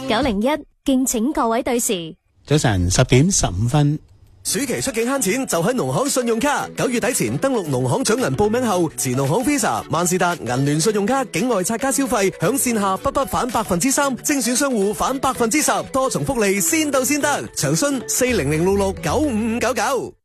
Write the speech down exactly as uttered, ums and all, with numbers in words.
九零一，敬請各位對時。 早晨十點十五分。 暑期出境慳錢就喺農行信用卡，九月底前登錄農行掌銀報名後，持農行 Visa、萬事達、銀聯信用卡境外拆家消費，享線下不不返百分之三，精選商戶返百分之十，多重福利先到先得。詳詢四零零六六九五五九九。